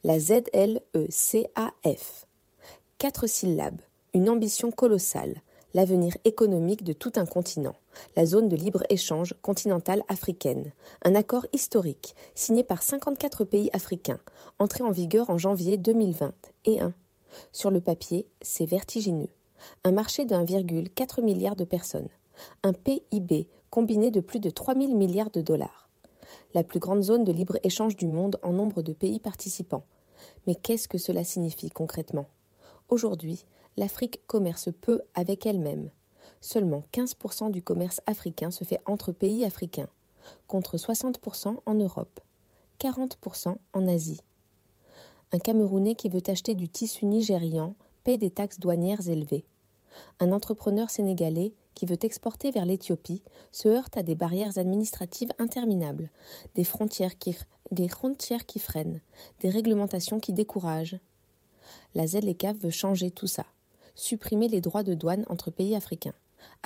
La ZLECAF. 4 syllabes, une ambition colossale, l'avenir économique de tout un continent, la zone de libre-échange continentale africaine, un accord historique signé par 54 pays africains, entré en vigueur en janvier 2021. Sur le papier, c'est vertigineux. Un marché de 1,4 milliard de personnes, un PIB combiné de plus de 3 000 milliards de dollars. La plus grande zone de libre-échange du monde en nombre de pays participants. Mais qu'est-ce que cela signifie concrètement ? Aujourd'hui, l'Afrique commerce peu avec elle-même. Seulement 15% du commerce africain se fait entre pays africains, contre 60% en Europe, 40% en Asie. Un Camerounais qui veut acheter du tissu nigérian paie des taxes douanières élevées. Un entrepreneur sénégalais qui veut exporter vers l'Éthiopie se heurte à des barrières administratives interminables, des frontières qui freinent, des réglementations qui découragent. La ZLECAf veut changer tout ça, supprimer les droits de douane entre pays africains.